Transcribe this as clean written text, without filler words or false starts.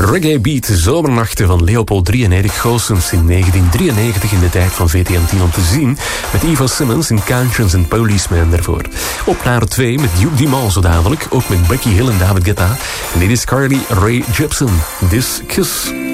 Reggae Beat, Zomernachten van Leopold 93 Goossens in 1993 in de tijd van VTM10 om te zien. Met Eva Simmons in Conscience en Policeman daarvoor. Op naar 2 met Duke Dumont zo dadelijk. Ook met Becky Hill en David Guetta. En dit is Carly Rae Jepsen. This Kiss.